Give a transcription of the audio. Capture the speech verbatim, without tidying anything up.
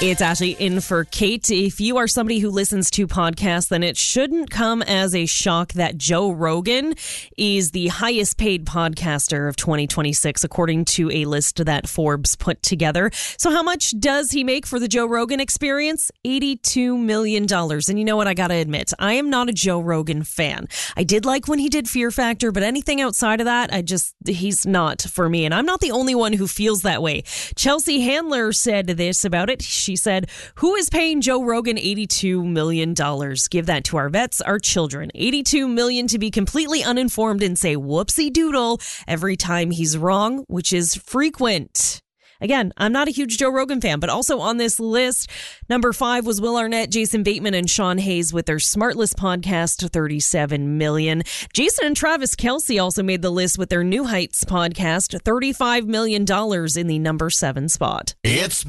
It's Ashley in for Kate. If you are somebody who listens to podcasts, then it shouldn't come as a shock that Joe Rogan is the highest paid podcaster of twenty twenty-six, according to a list that Forbes put together. So how much does he make for the Joe Rogan Experience? eighty-two million dollars. And you know what? I got to admit, I am not a Joe Rogan fan. I did like when he did Fear Factor, but anything outside of that, I just, he's not for me. And I'm not the only one who feels that way. Chelsea Handler said this about it. She said, "Who is paying Joe Rogan eighty-two million dollars? Give that to our vets, our children. eighty-two million dollars to be completely uninformed and say whoopsie doodle every time he's wrong, which is frequent." Again, I'm not a huge Joe Rogan fan, but also on this list, number five was Will Arnett, Jason Bateman, and Sean Hayes with their Smartless podcast, thirty-seven million dollars. Jason and Travis Kelce also made the list with their New Heights podcast, thirty-five million dollars in the number seven spot. It's